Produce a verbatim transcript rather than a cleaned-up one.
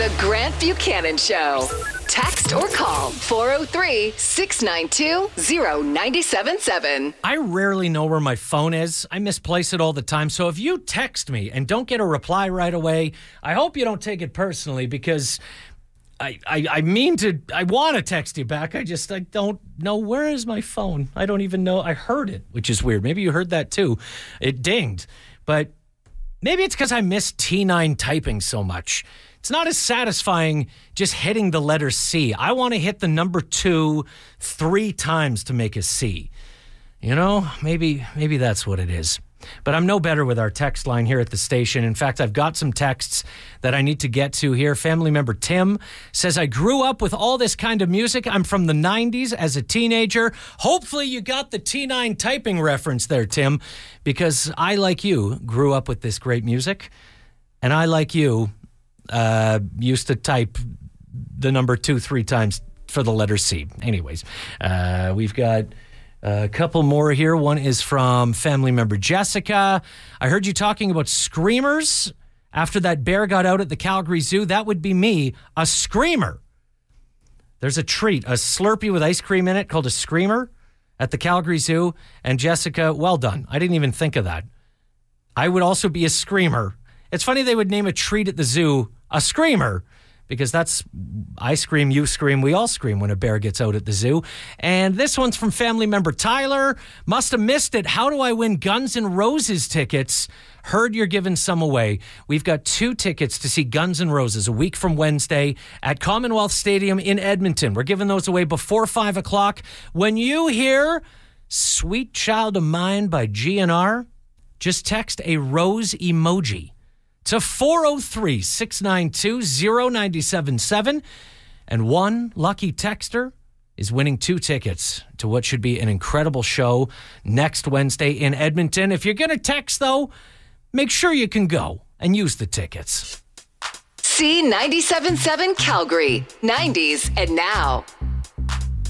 The Grant Buchanan Show. Text or call four oh three, six nine two, oh nine seven seven. I rarely know where my phone is. I misplace it all the time. So if you text me and don't get a reply right away, I hope you don't take it personally, because I, I, I mean to, I want to text you back. I just, I don't know. Where is my phone? I don't even know. I heard it, which is weird. Maybe you heard that too. It dinged. But maybe it's because I miss T nine typing so much. It's not as satisfying just hitting the letter C. I want to hit the number two three times to make a C. You know, maybe maybe that's what it is. But I'm no better with our text line here at the station. In fact, I've got some texts that I need to get to here. Family member Tim says, I grew up with all this kind of music. I'm from the nineties as a teenager. Hopefully you got the T nine typing reference there, Tim, because I, like you, grew up with this great music. And I, like you, uh, used to type the number two three times for the letter C. Anyways, uh, we've got a couple more here. One is from family member Jessica. I heard you talking about screamers after that bear got out at the Calgary Zoo. That would be me, a screamer. There's a treat, a Slurpee with ice cream in it called a screamer at the Calgary Zoo. And Jessica, well done. I didn't even think of that. I would also be a screamer. It's funny they would name a treat at the zoo a screamer, because that's, I scream, you scream, we all scream when a bear gets out at the zoo. And this one's from family member Tyler. Must have missed it. How do I win Guns N' Roses tickets? Heard you're giving some away. We've got two tickets to see Guns N' Roses a week from Wednesday at Commonwealth Stadium in Edmonton. We're giving those away before five o'clock. When you hear Sweet Child of Mine by G N R, just text a rose emoji to four oh three, six nine two, oh nine seven seven. And one lucky texter is winning two tickets to what should be an incredible show next Wednesday in Edmonton. If you're going to text, though, make sure you can go and use the tickets. C ninety-seven point seven Calgary, nineties and now.